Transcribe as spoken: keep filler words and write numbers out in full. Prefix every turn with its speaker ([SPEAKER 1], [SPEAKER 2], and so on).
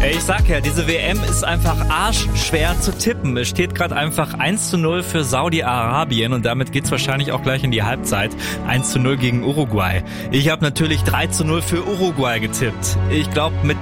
[SPEAKER 1] Ich sag ja, diese W M ist einfach arschschwer zu tippen. Es steht gerade einfach eins zu null für Saudi-Arabien und damit geht's wahrscheinlich auch gleich in die Halbzeit. eins zu null gegen Uruguay. Ich habe natürlich drei zu null für Uruguay getippt. Ich glaube, mit